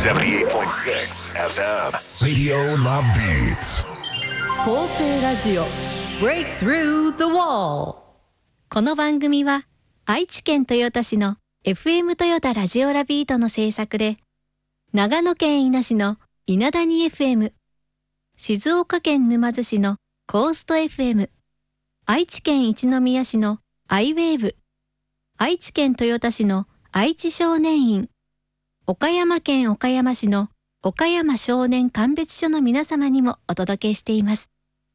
78.6 FM Radio Love Beats 構成ラジオ Break Through the Wall。 この番組は愛知県豊田市の FM 豊田ラジオラビートの制作で、長野県伊那市の稲谷 FM、静岡県沼津市のコースト FM、愛知県一宮市のアイウェーブ、愛知県豊田市の愛知少年院、岡山県岡山市の岡山少年鑑別所の皆様にもお届けしています。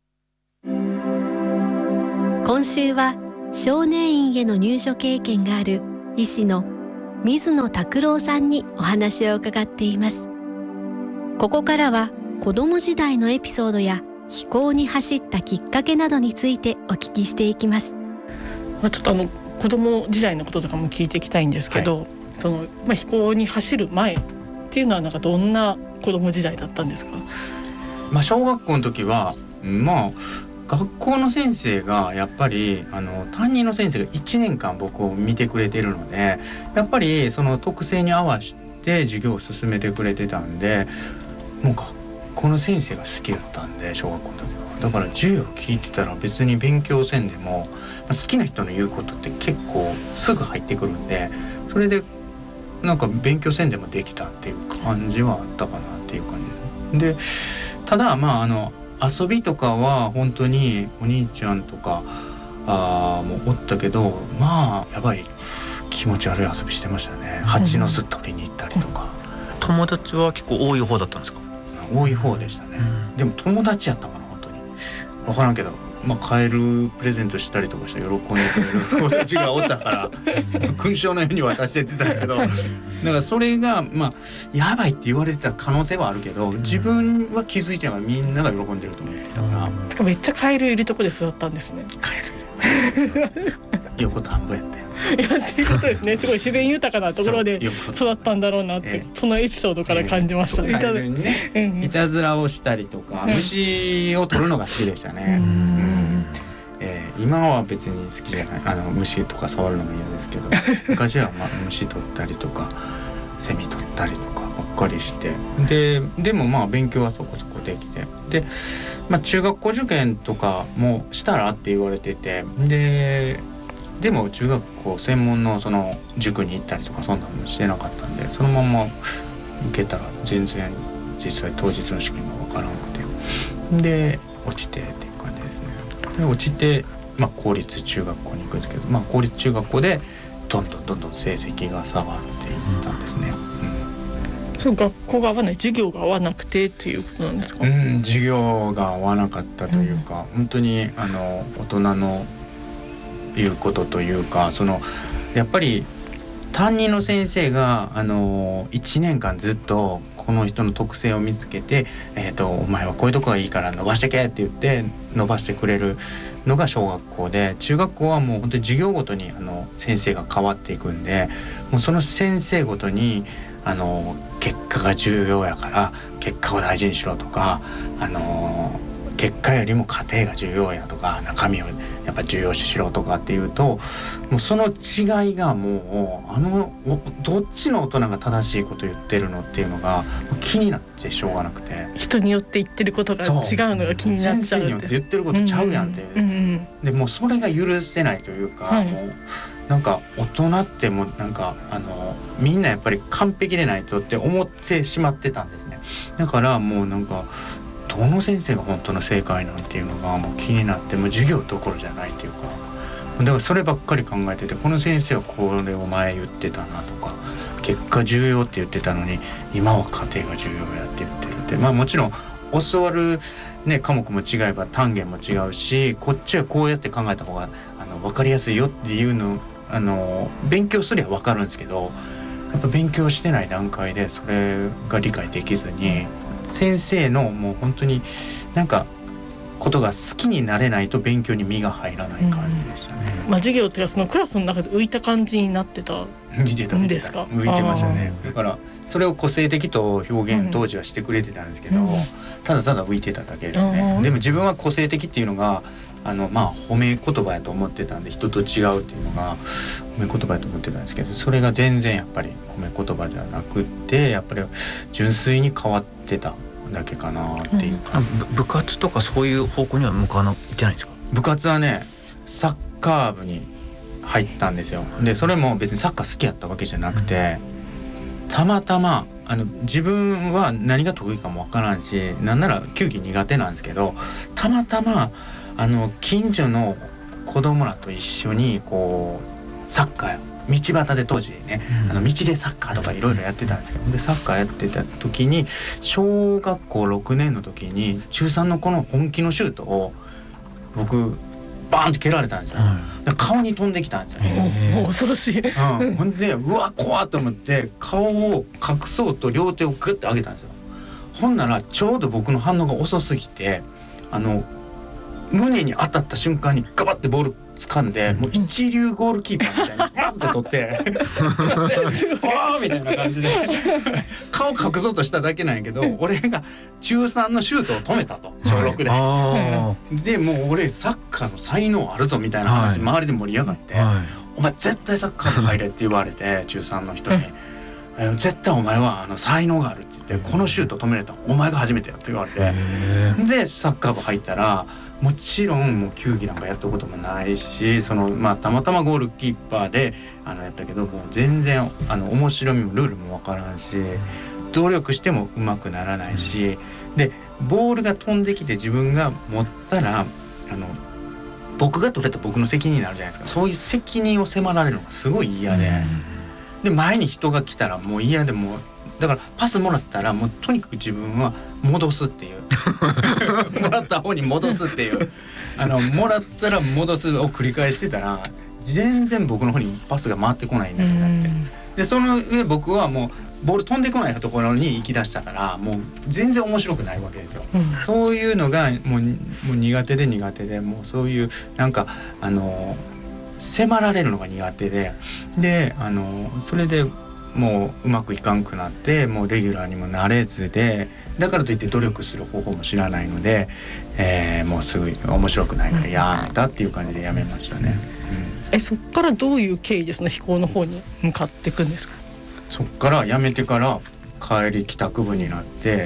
今週は少年院への入所経験がある医師の水野拓郎さんにお話を伺っています。ここからは子供時代のエピソードや飛行に走ったきっかけなどについてお聞きしていきます。 ちょっと子供時代のこととかも聞いていきたいんですけど、飛行に走る前っていうのはなんかどんな子供時代だったんですか？ 小学校の時は学校の先生がやっぱり担任の先生が1年間僕を見てくれてるので、やっぱりその特性に合わせて授業を進めてくれてたんで、もう学校の先生が好きだったんで、小学校の時はだから授業聞いてたら別に勉強せんでも好きな人の言うことって結構すぐ入ってくるんで、それでなんか勉強せんでもできたっていう感じはあったかなっていう感じです。でただ遊びとかは本当にお兄ちゃんとかもおったけど、やばい気持ち悪い遊びしてましたね。蜂の巣取りに行ったりとか。 友達は結構多い方だったんですか？ 多い方でしたね。でも友達やったかな、本当に分からんけど、カエルプレゼントしたりとかして喜んでくれる子たちがおったから勲章のように渡してってたんだけど、だからそれがやばいって言われてた可能性はあるけど、自分は気づいてながらみんなが喜んでると思ってたから、 めっちゃカエルいるとこで育ったんですね。 カエルいる横田んぼやったよ。 っていうことですね。すごい自然豊かなところで育ったんだろうなって、そのエピソードから感じましたね。 カエルにね、いたずらをしたりとか、虫を取るのが好きでしたね。今は別に好きじゃない、虫とか触るのも嫌ですけど昔は虫取ったりとかセミ取ったりとかばっかりして、でも勉強はそこそこできて、で、中学校受験とかもしたらって言われてて、でも中学校専門のその塾に行ったりとかそんなのもしてなかったんで、そのまま受けたら全然実際当日の試験が分からなくて、で落ちてっていう感じですね。で落ちて、公立中学校に行くんですけど、公立中学校でどんどん成績が下がっていったんですね。 そう、学校が合わない、授業が合わなくてっていうことなんですか？ 授業が合わなかったというか、本当に大人の言うことというか、やっぱり担任の先生が1年間ずっとこの人の特性を見つけて、お前はこういうとこがいいから伸ばしてけって言って伸ばしてくれるのが小学校で、中学校はもう本当に授業ごとに先生が変わっていくんで、もうその先生ごとに結果が重要やから結果を大事にしろとか、結果よりも過程が重要やとか、中身をやっぱ重要視しろとかっていうと、もうその違いがもうどっちの大人が正しいこと言ってるのっていうのが気になってしょうがなくて、 人によって言ってることが違うのが気になっちゃう。 先生によって言ってることちゃうやんって、でもうそれが許せないというか、もうなんか大人ってもうなんかみんなやっぱり完璧でないとって思ってしまってたんですね。だからもうなんかどの先生が本当の正解なんていうのがもう気になって、もう授業どころじゃないっていうか、だからそればっかり考えてて、この先生はこれを前言ってたなとか、結果重要って言ってたのに今は家庭が重要やって言ってるって、もちろん教わる、科目も違えば単元も違うし、こっちはこうやって考えた方が分かりやすいよっていうの勉強すりゃ分かるんですけど、やっぱ勉強してない段階でそれが理解できずに、先生のもう本当になんかことが好きになれないと勉強に身が入らない感じでしたね。 授業っていうかそのクラスの中で浮いた感じになってたんですか？ 浮いてましたね。だからそれを個性的と表現当時はしてくれてたんですけど、ただただ浮いてただけですね。でも自分は個性的っていうのが褒め言葉やと思ってたんで、人と違うっていうのが褒め言葉やと思ってたんですけど、それが全然やっぱり褒め言葉じゃなくて、やっぱり純粋に変わってただけかなっていうか、 部活とかそういう方向には向かってないんですか？ 部活はね、サッカー部に入ったんですよ。でそれも別にサッカー好きやったわけじゃなくて、たまたま自分は何が得意かもわからんし、なんなら球技苦手なんですけど、たまたま近所の子供らと一緒にこうサッカー道端で当時ね、道でサッカーとかいろいろやってたんですけど、でサッカーやってた時に小学校6年の時に中3の子の本気のシュートを僕バーンって蹴られたんですよ、で顔に飛んできたんですよね。 もう恐ろしい、 ほんでうわ怖っと思って顔を隠そうと両手をグッて上げたんですよ。ほんならちょうど僕の反応が遅すぎて、胸に当たった瞬間にガバッてボール掴んで、もう一流ゴールキーパーみたいにバッて取ってわーみたいな感じで顔隠そうとしただけなんやけど、俺が中3のシュートを止めたと、小6で、でもう俺サッカーの才能あるぞみたいな話、周りで盛り上がって、お前絶対サッカー部入れって言われて中3の人に絶対お前は才能があるって言って、このシュート止めれたお前が初めてやって言われて、でサッカー部入ったら、もちろんもう球技なんかやったこともないし、たまたまゴールキーパーでやったけど、もう全然面白みもルールもわからんし、努力しても上手くならないし、でボールが飛んできて自分が持ったら僕が取れた僕の責任になるじゃないですか。そういう責任を迫られるのがすごい嫌で、で前に人が来たらもう嫌で、もうだからパスもらったらもうとにかく自分は戻すっていうもらった方に戻すっていうもらったら戻すを繰り返してたら、全然僕の方にパスが回ってこないんだよなって。でその上僕はもうボール飛んでこないところに行き出したから、もう全然面白くないわけですよ、そういうのがもう苦手で、もうそういうなんか迫られるのが苦手で、それでもううまくいかんくなって、もうレギュラーにもなれずで、だからといって努力する方法も知らないので、もうすぐ面白くないからやめたっていう感じでやめましたね、 そっからどういう経緯でその飛行の方に向かっていくんですか？ そっからやめてから帰り帰宅部になって、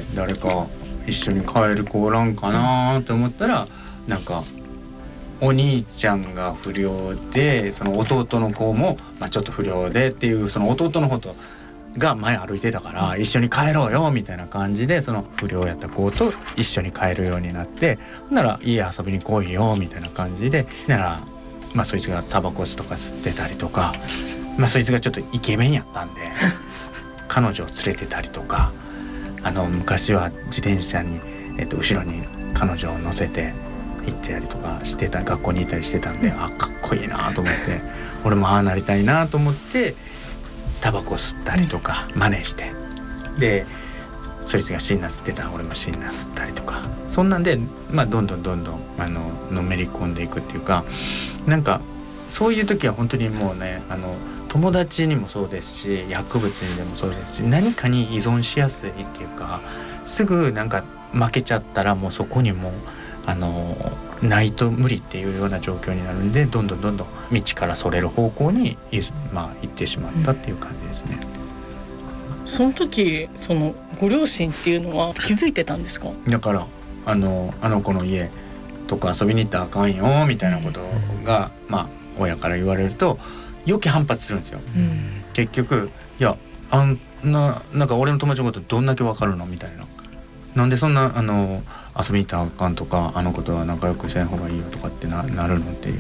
誰か一緒に帰る子おらんかなと思ったら、なんかお兄ちゃんが不良で、その弟の子もちょっと不良でっていう、その弟の方とが前歩いてたから一緒に帰ろうよみたいな感じで、その不良やった子と一緒に帰るようになって、なら家遊びに来いよみたいな感じで、ならそいつがタバコとか吸ってたりとか、そいつがちょっとイケメンやったんで彼女を連れてたりとか、昔は自転車に、後ろに彼女を乗せて行ってたりとかしてた、学校にいたりしてたんで、かっこいいなと思って、俺もああなりたいなと思ってタバコ吸ったりとか真似して、でそいつがシンナー吸ってたら俺もシンナー吸ったりとか、そんなんでどんどんのめり込んでいくっていうか、なんかそういう時は本当にもうね、友達にもそうですし、薬物にでもそうですし、何かに依存しやすいっていうか、すぐなんか負けちゃったらもうそこにもないと無理っていうような状況になるんで、どんどん道からそれる方向に行ってしまったっていう感じですね、 その時そのご両親っていうのは気づいてたんですか？ だからあの子の家とか遊びに行ったらあかんよみたいなことが、親から言われると余計反発するんですよ、結局いやなんか俺の友達のことどんだけわかるのみたいな、なんでそんな遊びに行ったらあかんとか、あの子とは仲良くしない方がいいよとかってなるのっていう、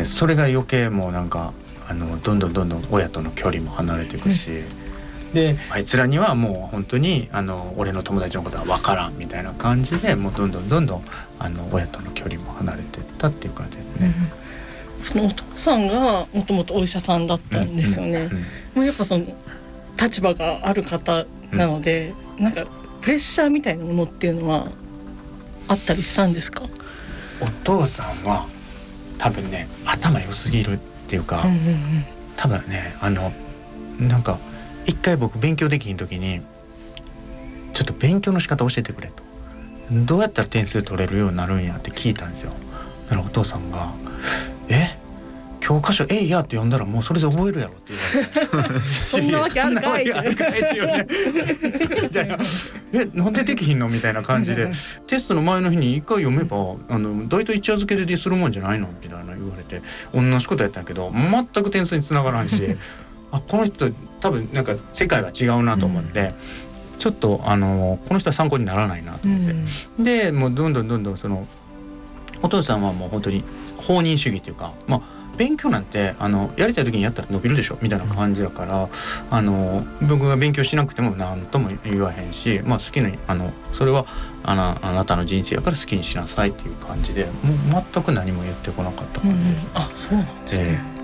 それが余計もうなんかどんどん親との距離も離れていくし、であいつらにはもう本当に俺の友達のことは分からんみたいな感じで、もうどんどん親との距離も離れていったっていう感じですね、 そのお父さんがもともとお医者さんだったんですよね、もうやっぱその立場がある方なので、なんかプレッシャーみたいなものっていうのはあったりしたんですか？ お父さんは多分ね頭良すぎるっていうか、多分ねなんか一回僕勉強できひん時にちょっと勉強の仕方教えてくれと、どうやったら点数取れるようになるんやって聞いたんですよ。 だからお父さんが教科書いやって読んだらもうそれで覚えるやろって言われてそんなわけあるかいって言われてみたいななんでできひんのみたいな感じでテストの前の日に一回読めば大体一夜漬けでするもんじゃないのみたいな言われて同じことやったんやけど全く点数につながらんしこの人多分なんか世界は違うなと思って、ちょっとこの人は参考にならないなと思って、でもうどんどんそのお父さんはもう本当に放任主義というか、勉強なんてやりたい時にやったら伸びるでしょみたいな感じだから僕が勉強しなくても何とも言わへんし、好きにそれはあなたの人生やから好きにしなさいっていう感じでもう全く何も言ってこなかった感じです。 そうなんですね。